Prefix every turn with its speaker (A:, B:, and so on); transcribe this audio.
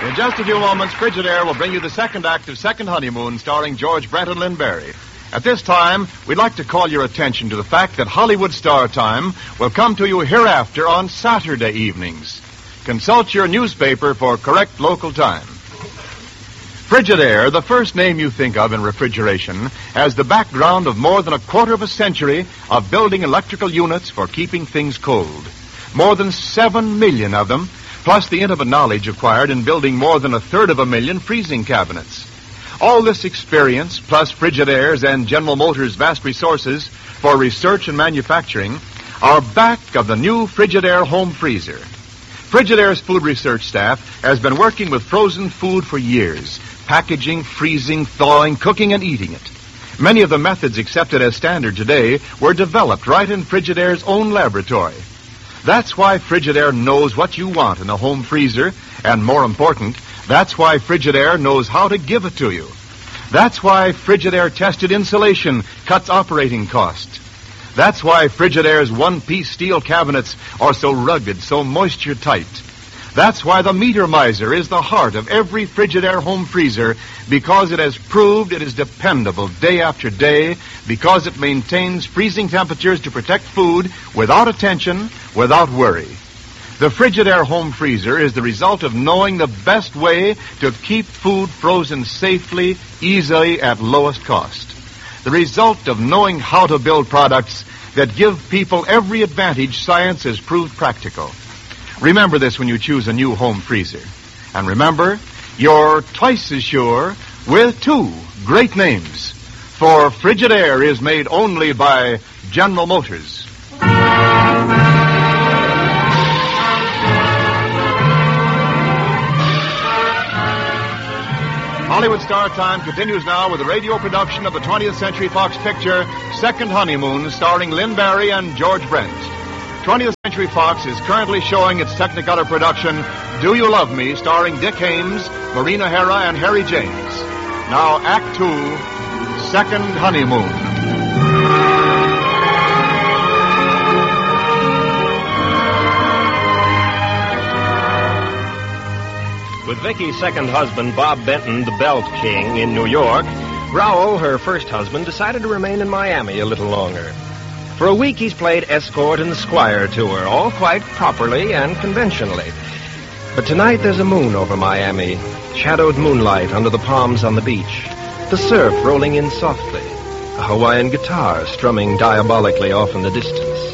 A: In just a few moments, Frigidaire will bring you the second act of Second Honeymoon, starring George Brent and Lynn Barry. At this time, we'd like to call your attention to the fact that Hollywood Star Time will come to you hereafter on Saturday evenings. Consult your newspaper for correct local time. Frigidaire, the first name you think of in refrigeration, has the background of more than a quarter of a century of building electrical units for keeping things cold. More than 7 million of them, plus the intimate knowledge acquired in building more than 1/3 freezing cabinets. All this experience, plus Frigidaire's and General Motors' vast resources for research and manufacturing, are back of the new Frigidaire home freezer. Frigidaire's food research staff has been working with frozen food for years, packaging, freezing, thawing, cooking, and eating it. Many of the methods accepted as standard today were developed right in Frigidaire's own laboratory. That's why Frigidaire knows what you want in a home freezer, and more important, that's why Frigidaire knows how to give it to you. That's why Frigidaire tested insulation cuts operating costs. That's why Frigidaire's one-piece steel cabinets are so rugged, so moisture-tight. That's why the Meter Miser is the heart of every Frigidaire home freezer, because it has proved it is dependable day after day, because it maintains freezing temperatures to protect food without attention, without worry. The Frigidaire home freezer is the result of knowing the best way to keep food frozen safely, easily, at lowest cost. The result of knowing how to build products that give people every advantage science has proved practical. Remember this when you choose a new home freezer. And remember, you're twice as sure with two great names. For Frigidaire is made only by General Motors. Hollywood Star Time continues now with a radio production of the 20th Century Fox picture, Second Honeymoon, starring Lynn Barry and George Brent. 20th Century Fox is currently showing its Technicolor production, Do You Love Me, starring Dick Haymes, Maureen O'Hara, and Harry James. Now, Act 2, Second Honeymoon.
B: With Vicky's second husband, Bob Benton, the Belt King, in New York, Raoul, her first husband, decided to remain in Miami a little longer. For a week, he's played escort and squire to her, all quite properly and conventionally. But tonight, there's a moon over Miami, shadowed moonlight under the palms on the beach, the surf rolling in softly, a Hawaiian guitar strumming diabolically off in the distance.